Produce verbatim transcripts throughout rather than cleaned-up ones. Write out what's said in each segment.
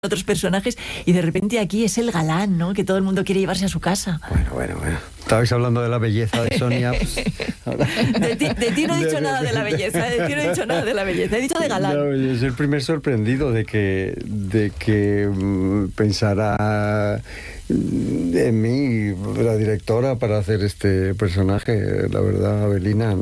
otros personajes, y de repente aquí es el galán, ¿no? Que todo el mundo quiere llevarse a su casa. Bueno, bueno, bueno. Estabais hablando de la belleza de Sonia. Pues, de, ti, de ti no he dicho de, nada de, de la belleza, de ti no he dicho nada de la belleza, he dicho de galán. No, yo soy el primer sorprendido de que, de que um, pensara en mí la directora para hacer este personaje. La verdad, Avelina...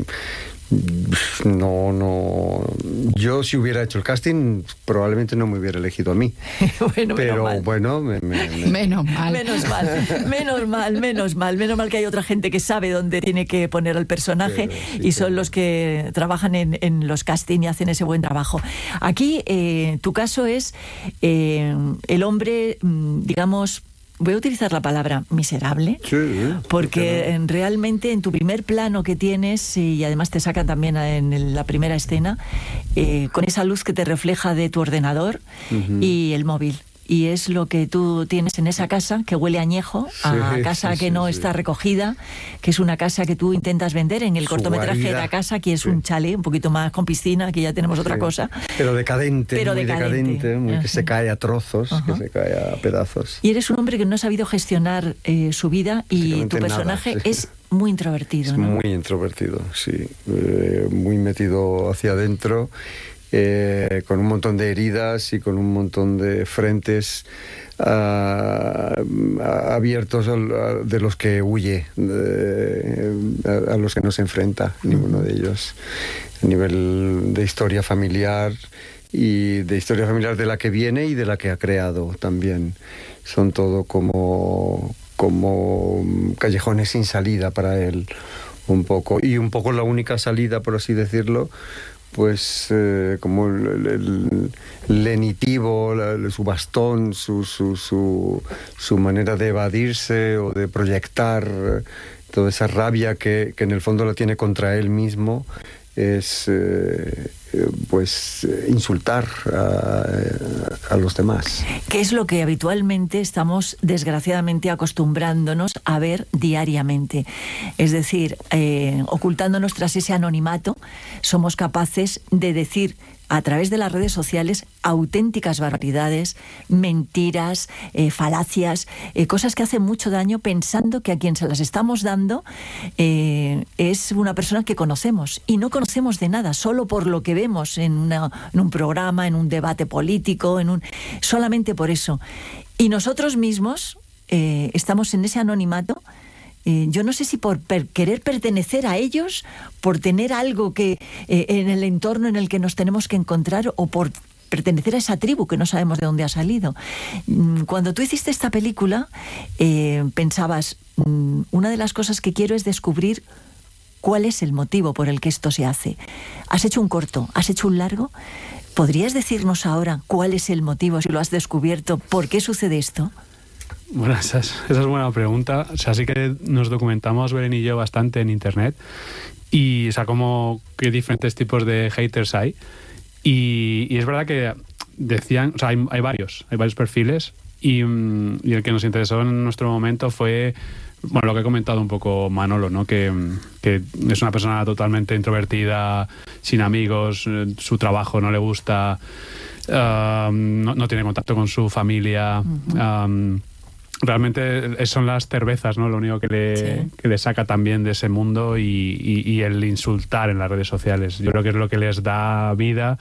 No, no. Yo, si hubiera hecho el casting, probablemente no me hubiera elegido a mí. bueno, Pero mal. bueno, me, me, me... menos mal. Menos mal, menos mal, menos mal. Menos mal que hay otra gente que sabe dónde tiene que poner al personaje, pero, sí, y son pero... los que trabajan en, en los casting y hacen ese buen trabajo. Aquí, eh, tu caso es eh, el hombre, digamos... Voy a utilizar la palabra miserable, sí, porque no. realmente en tu primer plano que tienes, y además te sacan también en la primera escena, eh, con esa luz que te refleja de tu ordenador uh-huh. y el móvil. Y es lo que tú tienes en esa casa, que huele a añejo, a sí, casa sí, que no sí, está sí. recogida, que es una casa que tú intentas vender. En el Su cortometraje guarida. La casa, que es sí. un chalet un poquito más con piscina, que ya tenemos sí. otra cosa. Pero decadente, Pero muy decadente, decadente muy, uh-huh. que se cae a trozos, uh-huh. que se cae a pedazos. Y eres un hombre que no ha sabido gestionar eh, su vida, y tu personaje nada, sí. es muy introvertido, es ¿no? Muy introvertido, sí. Eh, muy metido hacia adentro. Eh, con un montón de heridas y con un montón de frentes uh, abiertos a, a, de los que huye, de, a, a los que no se enfrenta ninguno de ellos, a nivel de historia familiar y de historia familiar de la que viene y de la que ha creado también. Son todo como, como callejones sin salida para él, un poco, y un poco la única salida, por así decirlo, pues eh, como el, el, el lenitivo, la, su bastón, su, su, su, su manera de evadirse o de proyectar toda esa rabia que, que en el fondo la tiene contra él mismo, es eh, pues insultar a, a los demás. Que es lo que habitualmente estamos desgraciadamente acostumbrándonos a ver diariamente. Es decir, eh, ocultándonos tras ese anonimato, somos capaces de decir a través de las redes sociales auténticas barbaridades, mentiras, eh, falacias, eh, cosas que hacen mucho daño, pensando que a quien se las estamos dando eh, es una persona que conocemos, y no conocemos de nada, solo por lo que vemos en, una, en un programa, en un debate político, en un, solamente por eso. Y nosotros mismos eh, estamos en ese anonimato. Eh, yo no sé si por per- querer pertenecer a ellos, por tener algo que eh, en el entorno en el que nos tenemos que encontrar, o por pertenecer a esa tribu que no sabemos de dónde ha salido. Cuando tú hiciste esta película, eh, pensabas, mmm, una de las cosas que quiero es descubrir cuál es el motivo por el que esto se hace. Has hecho un corto, has hecho un largo. ¿Podrías decirnos ahora cuál es el motivo, si lo has descubierto, por qué sucede esto? Bueno, esa es, esa es buena pregunta. O sea, sí que nos documentamos, Belén y yo, bastante en internet, y o sea, como qué diferentes tipos de haters hay. Y, y es verdad que decían, o sea, hay, hay varios, hay varios perfiles, y, y el que nos interesó en nuestro momento fue, bueno, lo que ha comentado un poco Manolo, ¿no? Que, que es una persona totalmente introvertida, sin amigos, su trabajo no le gusta, uh, no, no tiene contacto con su familia. Uh-huh. um, Realmente son las cervezas, ¿no? Lo único que le, sí. que le saca también de ese mundo, y, y, y el insultar en las redes sociales. Yo creo que es lo que les da vida,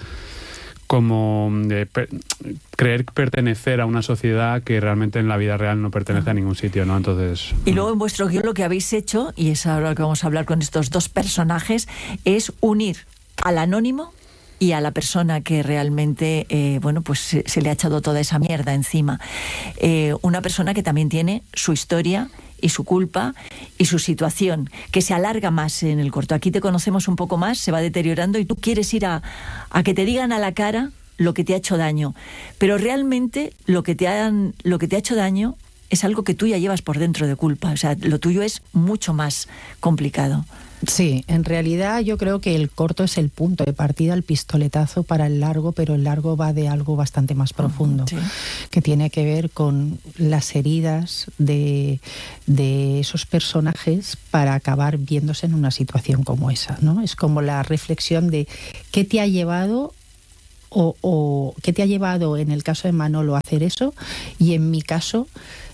como de per, creer pertenecer a una sociedad que realmente en la vida real no pertenece a ningún sitio, ¿no? Entonces... Y luego en vuestro guión lo que habéis hecho, y es ahora lo que vamos a hablar con estos dos personajes, es unir al anónimo y a la persona que realmente, eh, bueno, pues se, se le ha echado toda esa mierda encima. Eh, una persona que también tiene su historia y su culpa y su situación, que se alarga más en el corto. Aquí te conocemos un poco más, se va deteriorando, y tú quieres ir a, a que te digan a la cara lo que te ha hecho daño. Pero realmente lo que te han, lo que te ha hecho daño es algo que tú ya llevas por dentro de culpa. O sea, lo tuyo es mucho más complicado. Sí, en realidad yo creo que el corto es el punto de partida, el pistoletazo para el largo, pero el largo va de algo bastante más profundo, sí. que tiene que ver con las heridas de, de esos personajes para acabar viéndose en una situación como esa, ¿no? Es como la reflexión de qué te ha llevado o, o qué te ha llevado en el caso de Manolo a hacer eso, y en mi caso,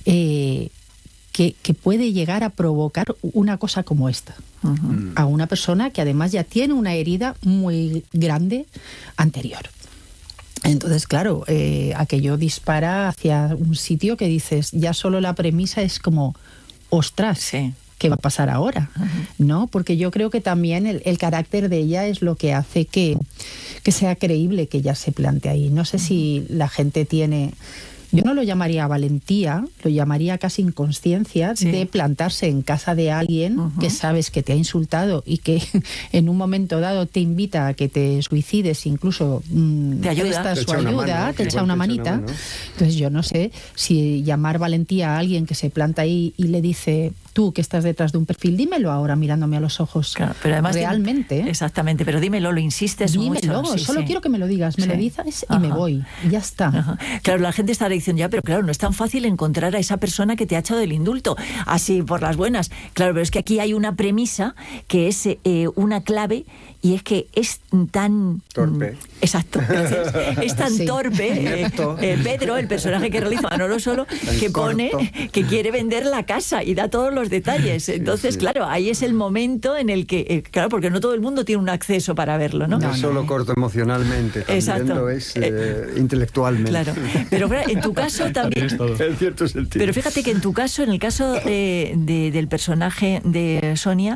eh, que, que puede llegar a provocar una cosa como esta. Uh-huh. A una persona que además ya tiene una herida muy grande anterior. Entonces, claro, eh, aquello dispara hacia un sitio que dices, ya solo la premisa es como, ostras, sí. ¿Qué va a pasar ahora? Uh-huh. ¿No? Porque yo creo que también el, el carácter de ella es lo que hace que, que sea creíble que ella se plante ahí. No sé uh-huh. si la gente tiene... Yo no lo llamaría valentía, lo llamaría casi inconsciencia, sí. de plantarse en casa de alguien uh-huh. que sabes que te ha insultado y que en un momento dado te invita a que te suicides, incluso mmm, te ayuda, prestas te su ayuda, mano, te echa una manita. Una mano. Entonces yo no sé si llamar valentía a alguien que se planta ahí y le dice, tú que estás detrás de un perfil, dímelo ahora mirándome a los ojos. Claro, pero además realmente. Dime, exactamente, pero dímelo, lo insistes dímelo, mucho. Sí, solo sí. quiero que me lo digas, me sí. lo dices y Ajá. me voy. Y ya está. Ajá. Claro, la gente está diciendo, ya, pero claro, no es tan fácil encontrar a esa persona que te ha echado el indulto, así por las buenas. Claro, pero es que aquí hay una premisa que es eh, una clave, y es que es tan... Torpe. Exacto. Es tan sí. torpe, eh, eh, Pedro, el personaje que realiza Manolo Solo, que pone que quiere vender la casa y da todos los detalles. Entonces, sí, sí. claro, ahí es el momento en el que, eh, claro, porque no todo el mundo tiene un acceso para verlo, ¿no? No, no es solo no. corto emocionalmente, también Exacto. lo es eh, eh, intelectualmente. Claro, pero claro, en tu caso también... En cierto sentido. Pero fíjate que en tu caso, en el caso eh, de, del personaje de Sonia,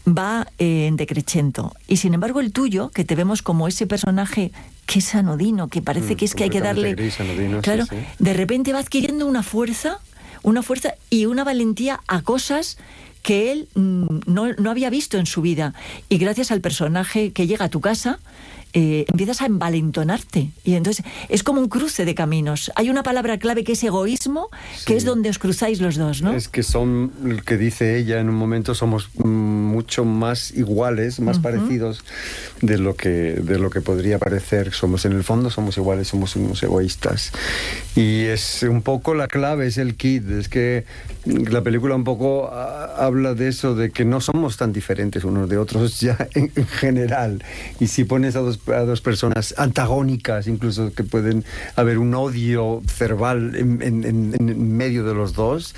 va eh, en decrechento. Y sin embargo el tuyo, que te vemos como ese personaje que es anodino, que parece mm, que es que hay que darle... Gris, anodino, claro, sí, sí. de repente va adquiriendo una fuerza, una fuerza y una valentía a cosas que él mm, no, no había visto en su vida. Y gracias al personaje que llega a tu casa, eh, empiezas a envalentonarte. Y entonces es como un cruce de caminos. Hay una palabra clave que es egoísmo, sí. que es donde os cruzáis los dos, ¿no? Es que son, el que dice ella en un momento, somos mm, mucho más iguales, más uh-huh. parecidos de lo que de lo que podría parecer. Somos, en el fondo somos iguales, somos unos egoístas. Y es un poco la clave, es el kit. Es que la película un poco a, habla de eso, de que no somos tan diferentes unos de otros ya en, en general. Y si pones a dos, a dos personas antagónicas, incluso que pueden haber un odio cerval en, en, en, en medio de los dos,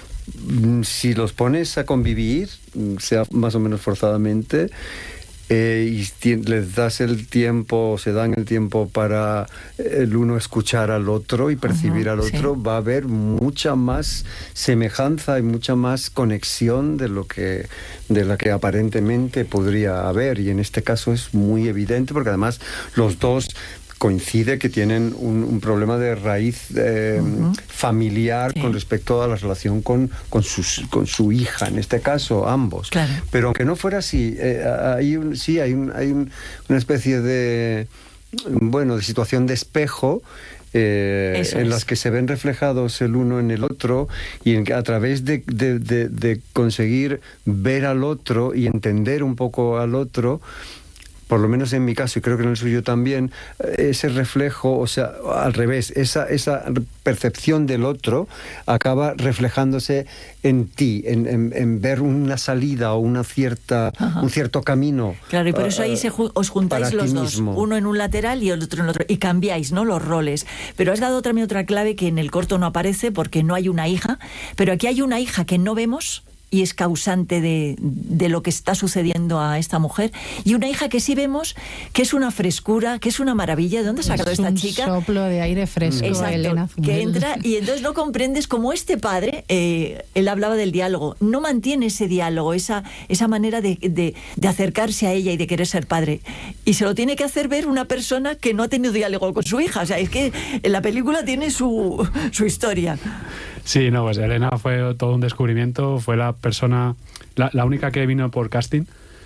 si los pones a convivir, sea más o menos forzadamente, Eh, y ti- les das el tiempo, se dan el tiempo para el uno escuchar al otro y percibir uh-huh, al otro, sí. va a haber mucha más semejanza y mucha más conexión de lo que de la que aparentemente podría haber, y en este caso es muy evidente porque además los dos coincide que tienen un, un problema de raíz eh, uh-huh. familiar sí. con respecto a la relación con, con, sus, con su hija, en este caso ambos. Claro. Pero aunque no fuera así, eh, hay un, sí hay, un, hay un, una especie de, bueno, de situación de espejo eh, en es. las que se ven reflejados el uno en el otro, y en, a través de, de, de, de conseguir ver al otro y entender un poco al otro, por lo menos en mi caso, y creo que en el suyo también, ese reflejo, o sea, al revés, esa, esa percepción del otro acaba reflejándose en ti, en, en, en ver una salida o una cierta, un cierto camino. Claro, y por eso ahí se ju- os juntáis los dos, mismo. uno en un lateral y el otro en el otro, y cambiáis, ¿no?, los roles. Pero has dado también otra clave que en el corto no aparece porque no hay una hija, pero aquí hay una hija que no vemos y es causante de, de lo que está sucediendo a esta mujer, y una hija que sí vemos que es una frescura, que es una maravilla. ¿De dónde ha sacado es esta un chica? Un soplo de aire fresco. Exacto, Elena Zumel. Que entra, y entonces no comprendes cómo este padre, eh, él hablaba del diálogo, no mantiene ese diálogo, esa, esa manera de, de, de acercarse a ella y de querer ser padre, y se lo tiene que hacer ver una persona que no ha tenido diálogo con su hija. O sea, es que la película tiene su, su historia. Sí, no, pues Elena fue todo un descubrimiento, fue la persona, la, la única que vino por casting,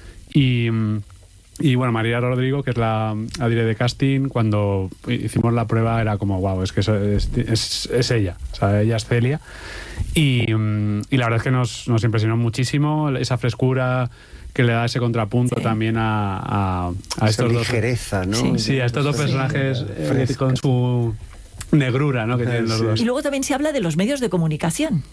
y, y bueno, María Rodrigo, que es la, la directora de casting, cuando hicimos la prueba era como, wow, es que eso es, es, es ella, o sea, ella es Celia, y, y la verdad es que nos, nos impresionó muchísimo esa frescura que le da ese contrapunto sí. también a, a, a estos dos. Ligereza, ¿no? Sí, sí, a estos dos personajes eh, con su negrura, ¿no?, que tienen los dos. Y luego también se habla de los medios de comunicación.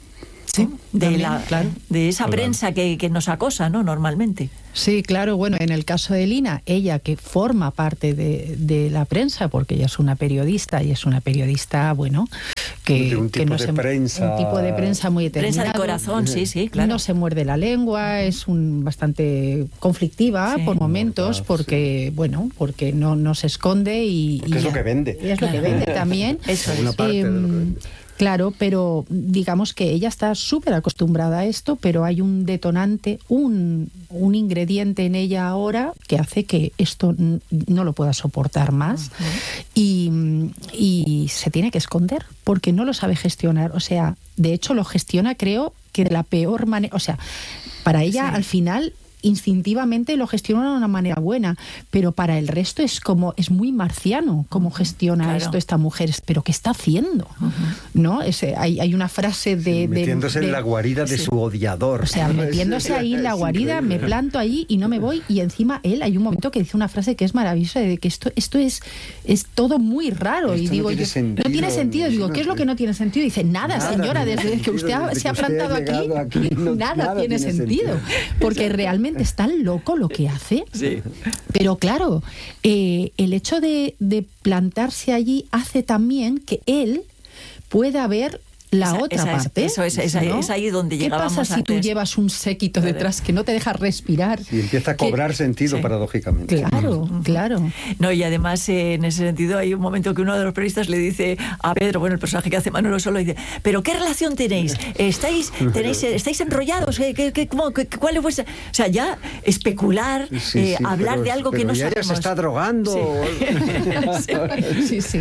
Sí, de, también, la, claro. de esa Claro. prensa que, que nos acosa, ¿no? Normalmente. Sí, claro, bueno, en el caso de Lina, ella que forma parte de, de la prensa, porque ella es una periodista y es una periodista, bueno, que, De un que tipo no de se, prensa- un tipo de prensa muy Prensa determinado. de corazón, sí, sí, claro. No se muerde la lengua, es un bastante conflictiva Sí. por momentos, Mordaz, porque, bueno, porque no, no se esconde y... Porque y es lo ya- que vende. y es lo que vende también. Eso es. Una parte de lo que Em, vende. Claro, pero digamos que ella está súper acostumbrada a esto, pero hay un detonante, un, un ingrediente en ella ahora que hace que esto n- no lo pueda soportar más y, y se tiene que esconder porque no lo sabe gestionar. O sea, de hecho lo gestiona, creo, que de la peor manera. O sea, para ella Sí. al final instintivamente lo gestiona de una manera buena, pero para el resto es como es muy marciano cómo gestiona Claro. esto esta mujer, pero ¿qué está haciendo? ¿No? Ese, hay, hay una frase de, de- Metiéndose de- en la guarida de sí. su odiador. O sea, metiéndose ahí en la Es guarida, me increíble. planto allí y no me voy. Y encima él, hay un momento que dice una frase que es maravillosa, de que esto, esto es, es todo muy raro. Esto y no digo, tiene yo, sentido, no tiene sentido. Digo, no ¿qué es lo tiene- que no tiene sentido? Dice, nada, Nada señora, tiene desde que sentido, usted ha- desde se ha que usted ha plantado aquí, llegado aquí, no- nada, nada tiene, tiene sentido. sentido. Porque realmente es tan loco lo que hace. Sí. Pero claro, eh, el hecho de, de plantarse allí hace también que él pueda ver la Esa- otra esa es- parte. eso es- esa- ¿no? es ahí donde ¿Qué llegábamos pasa si tú antes? llevas un séquito Claro. detrás que no te deja respirar? Y empieza a Que- cobrar sentido, Sí. paradójicamente. Claro, claro. No, y además eh, en ese sentido hay un momento que uno de los periodistas le dice a Pedro, bueno, el personaje que hace Manolo Solo, dice, ¿pero qué relación tenéis? ¿Estáis, tenéis, estáis enrollados? ¿Qué, qué, qué- cómo- qué- ¿Cuál es vuestra...? O sea, ya especular, Sí, eh, sí, hablar pero- de algo que pero no ya ella sabemos. se está drogando. Sí, sí.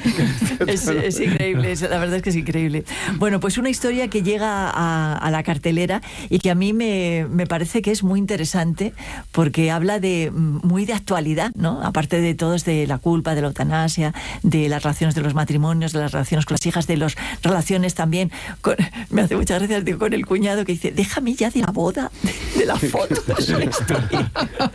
Es, es increíble, es- la verdad es que es increíble. Bueno, pues una historia que llega a, a la cartelera y que a mí me, me parece que es muy interesante porque habla de muy de actualidad, ¿no? Aparte de todos, de la culpa, de la eutanasia, de las relaciones de los matrimonios, de las relaciones con las hijas, de las relaciones también con, me hace muchas gracias, digo, con el cuñado que dice, déjame ya de la boda, de, de la foto de su historia.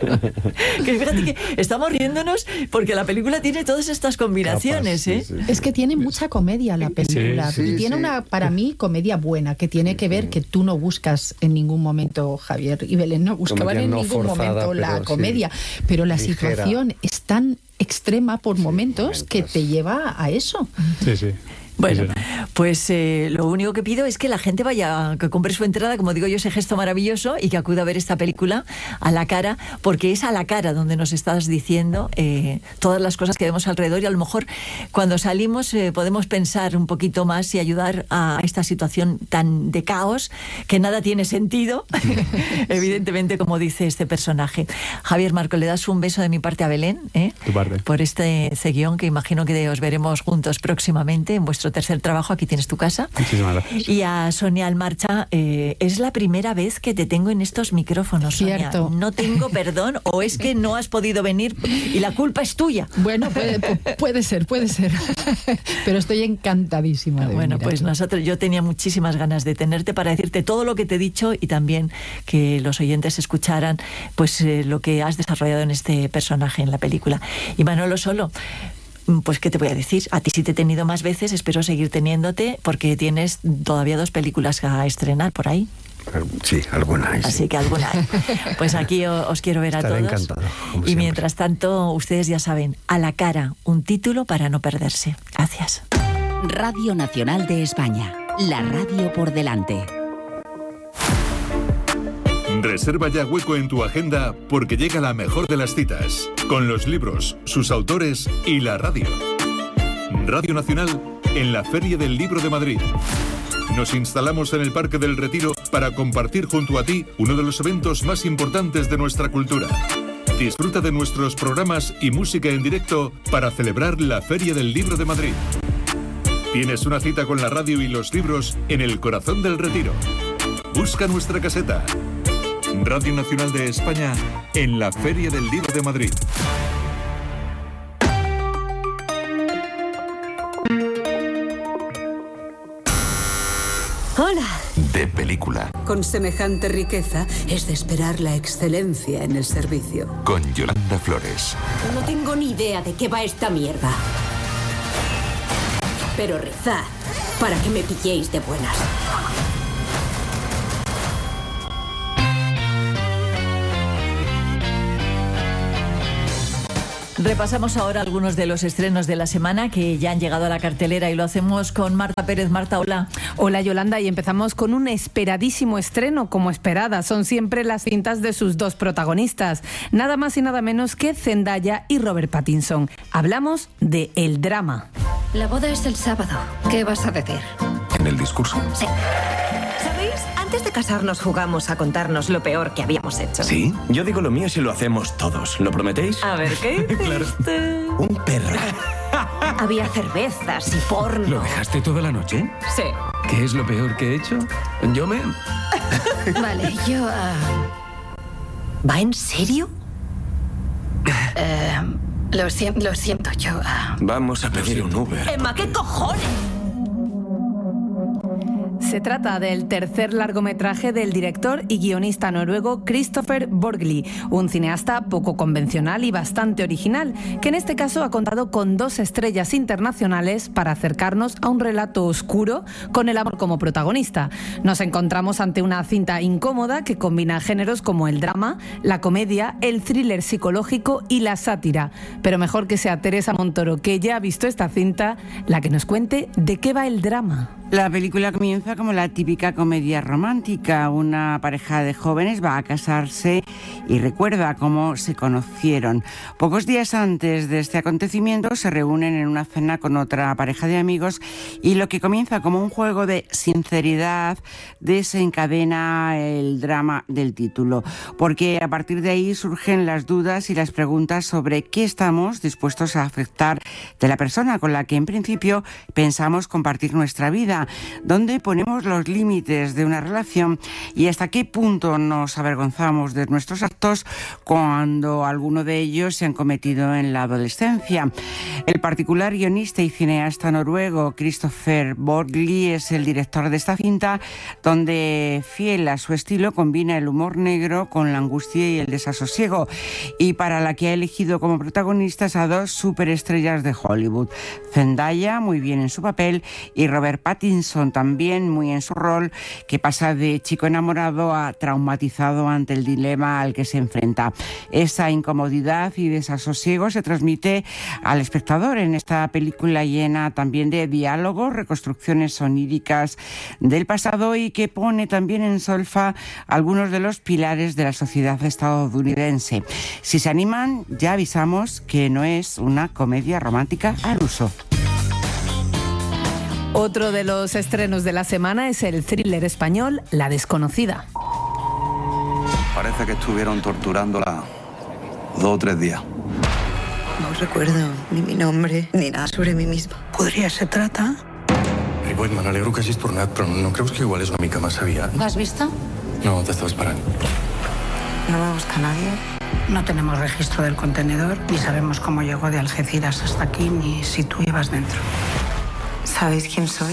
Que fíjate que estamos riéndonos porque la película tiene todas estas combinaciones, Capaz, ¿eh? sí, sí. Es que tiene mucha comedia la película. Sí, y sí, tiene sí. una, para mí, comedia buena, que tiene que ver que tú no buscas en ningún momento, Javier y Belén, no buscaban Comedia en no ningún forzada, momento la pero sí, comedia. Pero la ligera. situación es tan extrema por momentos que momentos. te lleva a eso. Sí, sí. Bueno, Sí, sí. pues eh, lo único que pido es que la gente vaya, que compre su entrada, como digo yo, ese gesto maravilloso, y que acuda a ver esta película a la cara, porque es a la cara donde nos estás diciendo eh, todas las cosas que vemos alrededor, y a lo mejor cuando salimos eh, podemos pensar un poquito más y ayudar a esta situación tan de caos, que nada tiene sentido, evidentemente, como dice este personaje. Javier, Marco, le das un beso de mi parte a Belén, ¿eh? Tu parte. por este ceguión que imagino que os veremos juntos próximamente en vuestro tercer trabajo. Aquí tienes tu casa. Muchísimas gracias. Y a Sonia Almarcha, eh, es la primera vez que te tengo en estos micrófonos, Sonia. Cierto. No tengo perdón, o es que no has podido venir y la culpa es tuya. Bueno, puede, pu- puede ser, puede ser. Pero estoy encantadísima de Bueno, venir pues aquí. nosotros, yo tenía muchísimas ganas de tenerte para decirte todo lo que te he dicho y también que los oyentes escucharan pues eh, lo que has desarrollado en este personaje en la película. Y Manolo Solo, pues qué te voy a decir, a ti sí te he tenido más veces, espero seguir teniéndote porque tienes todavía dos películas a estrenar por ahí. Sí, alguna hay, sí. Así que alguna hay. Pues aquí o- os quiero ver a Estaré todos. encantado, como Y siempre. mientras tanto, ustedes ya saben, a la cara, un título para no perderse. Gracias. Radio Nacional de España, la radio por delante. Reserva ya hueco en tu agenda porque llega la mejor de las citas, con los libros, sus autores y la radio. Radio Nacional en la Feria del Libro de Madrid. Nos instalamos en el Parque del Retiro para compartir junto a ti uno de los eventos más importantes de nuestra cultura. Disfruta de nuestros programas y música en directo para celebrar la Feria del Libro de Madrid. Tienes una cita con la radio y los libros en el corazón del Retiro. Busca nuestra caseta. Radio Nacional de España en la Feria del Libro de Madrid. Hola. De película, Con semejante riqueza es de esperar la excelencia en el servicio. con Yolanda Flores. No tengo ni idea de qué va esta mierda. Pero rezad para que me pilléis de buenas. Repasamos ahora algunos de los estrenos de la semana que ya han llegado a la cartelera y lo hacemos con Marta Pérez. Marta, hola. Hola, Yolanda, y empezamos con un esperadísimo estreno, como esperada. Son siempre las cintas de sus dos protagonistas, nada más y nada menos que Zendaya y Robert Pattinson. Hablamos de El Drama. La boda es el sábado. ¿Qué vas a decir? En el discurso. Sí. ¿Sabéis? Antes de casarnos jugamos a contarnos lo peor que habíamos hecho. ¿Sí? Yo digo lo mío si lo hacemos todos. ¿Lo prometéis? A ver, ¿qué hiciste? Claro. Un perro. Había cervezas y porno. ¿Lo dejaste toda la noche? Sí. ¿Qué es lo peor que he hecho? Yo me... Vale, yo... Uh... ¿Va en serio? uh, lo, si lo siento, yo... Uh... Vamos a pedir un Uber. Emma, ¿qué cojones? Se trata del tercer largometraje del director y guionista noruego Kristoffer Borgli, un cineasta poco convencional y bastante original, que en este caso ha contado con dos estrellas internacionales para acercarnos a un relato oscuro con el amor como protagonista. Nos encontramos ante una cinta incómoda que combina géneros como el drama, la comedia, el thriller psicológico y la sátira. Pero mejor que sea Teresa Montoro, que ya ha visto esta cinta, la que nos cuente de qué va el drama. La película comienza como la típica comedia romántica. Una pareja de jóvenes va a casarse y recuerda cómo se conocieron. Pocos días antes de este acontecimiento se reúnen en una cena con otra pareja de amigos y lo que comienza como un juego de sinceridad desencadena el drama del título, porque a partir de ahí surgen las dudas y las preguntas sobre qué estamos dispuestos a aceptar de la persona con la que en principio pensamos compartir nuestra vida. ¿Dónde ponemos los límites de una relación y hasta qué punto nos avergonzamos de nuestros actos cuando alguno de ellos se han cometido en la adolescencia? El particular guionista y cineasta noruego Kristoffer Borgli es el director de esta cinta, donde, fiel a su estilo, combina el humor negro con la angustia y el desasosiego, y para la que ha elegido como protagonistas a dos superestrellas de Hollywood: Zendaya, muy bien en su papel, y Robert Pattinson, también muy en su rol, que pasa de chico enamorado a traumatizado ante el dilema al que se enfrenta. Esa incomodidad y desasosiego se transmite al espectador en esta película llena también de diálogos, reconstrucciones oníricas del pasado y que pone también en solfa algunos de los pilares de la sociedad estadounidense. Si se animan, ya avisamos que no es una comedia romántica al uso. Otro de los estrenos de la semana es el thriller español La desconocida. Parece que estuvieron torturándola dos o tres días. No recuerdo ni mi nombre ni nada sobre mí misma. Podria ser trata? Ripoll, me n'alegro que hagis tornat, però no creus que igual és una mica massa aviat? ¿Lo has visto? No, t'estava esperant. No me busca nadie. No tenemos registro del contenedor, ni sabemos cómo llegó de Algeciras hasta aquí, ni si tú ibas dentro. ¿Sabéis quién soy?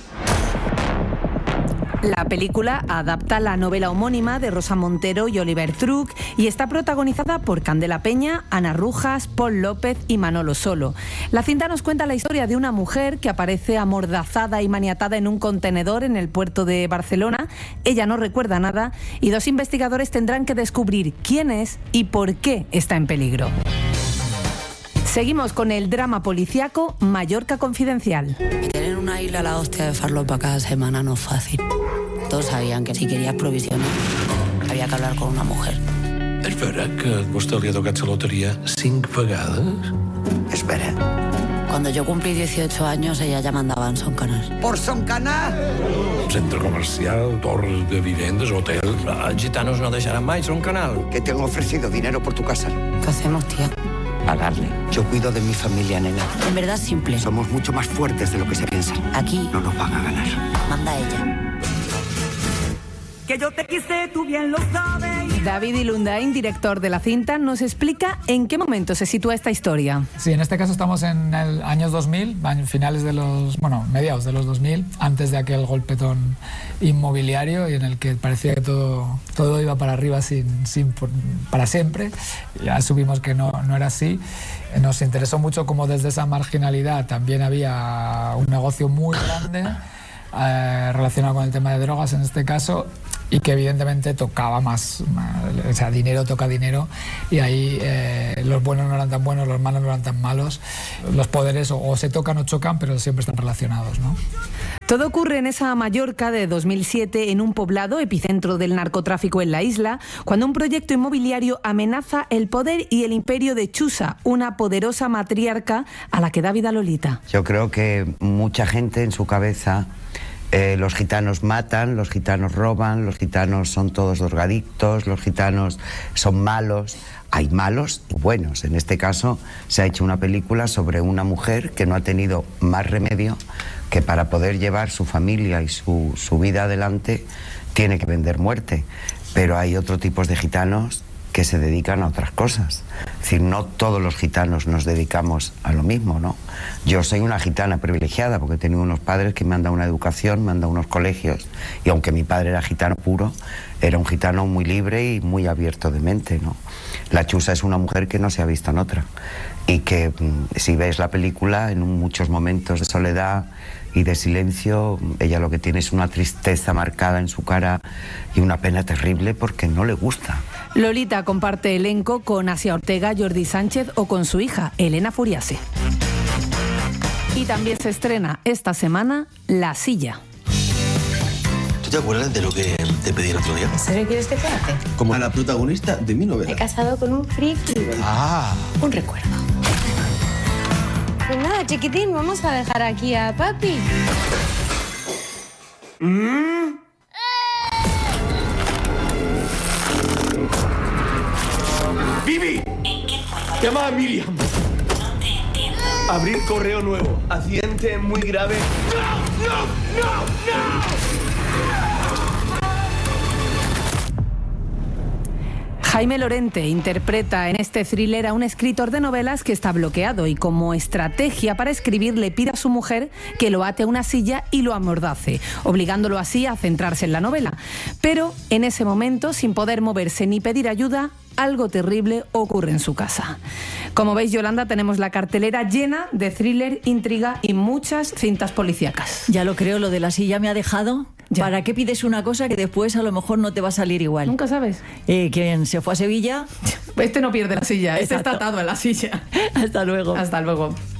La película adapta la novela homónima de Rosa Montero y Oliver Truk y está protagonizada por Candela Peña, Ana Rujas, Paul López y Manolo Solo. La cinta nos cuenta la historia de una mujer que aparece amordazada y maniatada en un contenedor en el puerto de Barcelona. Ella no recuerda nada y dos investigadores tendrán que descubrir quién es y por qué está en peligro. Seguimos con el drama policíaco Mallorca Confidencial. Tener una isla a la hostia de farlopa cada semana no es fácil. Todos sabían que si querías provisiones había que hablar con una mujer. És vera que a vostè li ha tocat la loteria cinc vegades? Espera. Cuando yo cumplí dieciocho años, ella ya mandaba en Son Canal. ¿Por Son Canal? Centre comercial, torres de vivendas, hotel... Els gitanos no deixaran mai Son Canal. Que te han ofrecido dinero por tu casa. ¿Qué hacemos, tía? Pagarle. Yo cuido de mi familia, nena. En verdad, simple. Somos mucho más fuertes de lo que se piensa. Aquí no nos van a ganar. Manda ella. Que yo te quise, tú bien lo sabes. David Ilundain, director de la cinta, nos explica en qué momento se sitúa esta historia. Sí, en este caso estamos en el años dos mil, finales de los, bueno, mediados de los dos mil, antes de aquel golpetón inmobiliario y en el que parecía que todo, todo iba para arriba sin, sin, para siempre. Ya asumimos que no, no era así. Nos interesó mucho cómo desde esa marginalidad también había un negocio muy grande eh, relacionado con el tema de drogas en este caso. y que evidentemente tocaba más, más o sea, dinero toca dinero, y ahí eh, los buenos no eran tan buenos, los malos no eran tan malos, los poderes o, o se tocan o chocan, pero siempre están relacionados, ¿no? Todo ocurre en esa Mallorca de dos mil siete, en un poblado epicentro del narcotráfico en la isla, cuando un proyecto inmobiliario amenaza el poder y el imperio de Chusa, una poderosa matriarca a la que da vida Lolita. Yo creo que mucha gente en su cabeza, eh, los gitanos matan, los gitanos roban, los gitanos son todos drogadictos, los gitanos son malos. Hay malos y buenos. En este caso se ha hecho una película sobre una mujer que no ha tenido más remedio que para poder llevar su familia y su, su vida adelante tiene que vender muerte. Pero hay otros tipos de gitanos que se dedican a otras cosas. Es decir, no todos los gitanos nos dedicamos a lo mismo, ¿no? Yo soy una gitana privilegiada porque he tenido unos padres que me han dado una educación, me han dado unos colegios, y aunque mi padre era gitano puro, era un gitano muy libre y muy abierto de mente, ¿no? La Chusa es una mujer que no se ha visto en otra, y que si ves la película, en muchos momentos de soledad y de silencio, ella lo que tiene es una tristeza marcada en su cara y una pena terrible porque no le gusta. Lolita comparte elenco con Asia Ortega, Jordi Sánchez o con su hija, Elena Furiase. Y también se estrena esta semana La Silla. ¿Tú te acuerdas de lo que te pedí el otro día? ¿En serio quieres que te hace? Como a la protagonista de mi novela. Me he casado con un friki. Ah. Un recuerdo. Pues nada, chiquitín, vamos a dejar aquí a papi. Mm. ¡Vivi! Llama a Miriam. Abrir correo nuevo. Accidente muy grave. ¡No! ¡No! ¡No! ¡No! Jaime Lorente interpreta en este thriller a un escritor de novelas que está bloqueado y como estrategia para escribir le pide a su mujer que lo ate a una silla y lo amordace, obligándolo así a centrarse en la novela. Pero en ese momento, sin poder moverse ni pedir ayuda, algo terrible ocurre en su casa. Como veis, Yolanda, tenemos la cartelera llena de thriller, intriga y muchas cintas policíacas. Ya lo creo, lo de La Silla me ha dejado. Ya. ¿Para qué pides una cosa que después a lo mejor no te va a salir igual? Nunca sabes. Eh, quien se fue a Sevilla... Este no pierde la silla, este Exacto. está atado a la silla. Hasta luego. Hasta luego.